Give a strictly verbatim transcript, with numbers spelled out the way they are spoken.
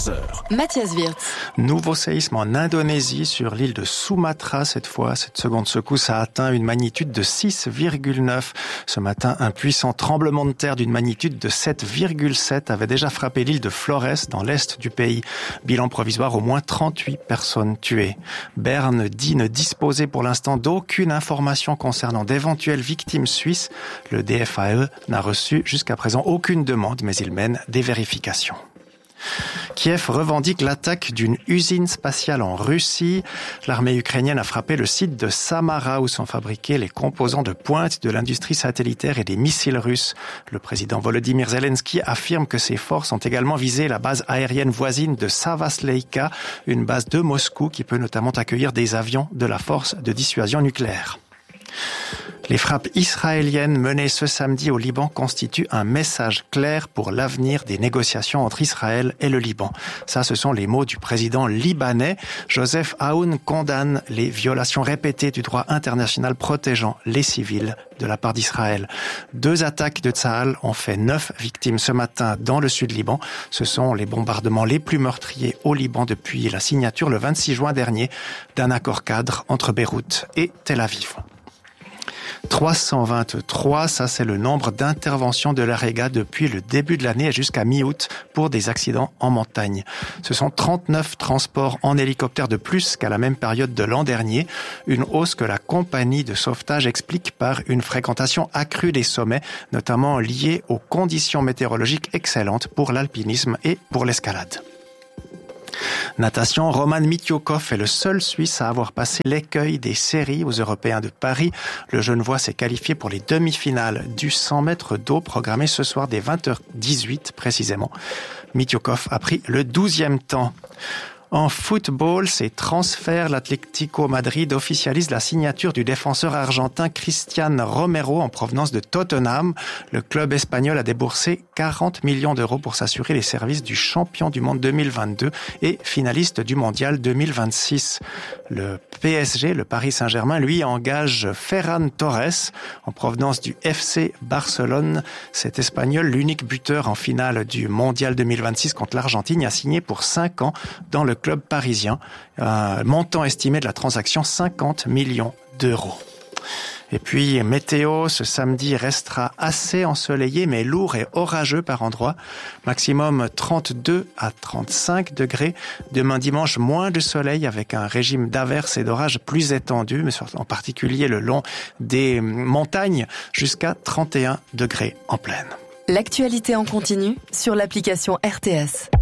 quatorze heures. Mathias Wirtz. Nouveau séisme en Indonésie, sur l'île de Sumatra cette fois. Cette seconde secousse a atteint une magnitude de six virgule neuf. Ce matin, un puissant tremblement de terre d'une magnitude de sept virgule sept avait déjà frappé l'île de Flores dans l'est du pays. Bilan provisoire, au moins trente-huit personnes tuées. Berne dit ne disposer pour l'instant d'aucune information concernant d'éventuelles victimes suisses. Le D F A E n'a reçu jusqu'à présent aucune demande, mais il mène des vérifications. Kiev revendique l'attaque d'une usine spatiale en Russie. L'armée ukrainienne a frappé le site de Samara où sont fabriqués les composants de pointe de l'industrie satellitaire et des missiles russes. Le président Volodymyr Zelensky affirme que ses forces ont également visé la base aérienne voisine de Savasleïka, une base de Moscou qui peut notamment accueillir des avions de la force de dissuasion nucléaire. Les frappes israéliennes menées ce samedi au Liban constituent un message clair pour l'avenir des négociations entre Israël et le Liban. Ça, ce sont les mots du président libanais. Joseph Aoun condamne les violations répétées du droit international protégeant les civils de la part d'Israël. Deux attaques de Tsahal ont fait neuf victimes ce matin dans le sud Liban. Ce sont les bombardements les plus meurtriers au Liban depuis la signature le vingt-six juin dernier d'un accord cadre entre Beyrouth et Tel Aviv. trois cent vingt-trois, ça c'est le nombre d'interventions de l'AREGA depuis le début de l'année jusqu'à mi-août pour des accidents en montagne. Ce sont trente-neuf transports en hélicoptère de plus qu'à la même période de l'an dernier, une hausse que la compagnie de sauvetage explique par une fréquentation accrue des sommets, notamment liée aux conditions météorologiques excellentes pour l'alpinisme et pour l'escalade. Natation, Roman Mitiukov est le seul Suisse à avoir passé l'écueil des séries aux Européens de Paris. Le Genevois s'est qualifié pour les demi-finales du cent mètres d'eau programmées ce soir dès vingt heures dix-huit précisément. Mitiukov a pris le douzième temps. En football, c'est transfert. L'Atlético Madrid officialise la signature du défenseur argentin Cristian Romero en provenance de Tottenham. Le club espagnol a déboursé quarante millions d'euros pour s'assurer les services du champion du monde deux mille vingt-deux et finaliste du mondial deux mille vingt-six. Le P S G, le Paris Saint-Germain, lui engage Ferran Torres en provenance du F C Barcelone. Cet Espagnol, l'unique buteur en finale du mondial deux mille vingt-six contre l'Argentine, a signé pour cinq ans dans le club parisien. Un montant estimé de la transaction, cinquante millions d'euros. Et puis, météo, ce samedi restera assez ensoleillé, mais lourd et orageux par endroits. Maximum trente-deux à trente-cinq degrés. Demain dimanche, moins de soleil avec un régime d'averses et d'orages plus étendu, mais en particulier le long des montagnes, jusqu'à trente et un degrés en plaine. L'actualité en continu sur l'application R T S.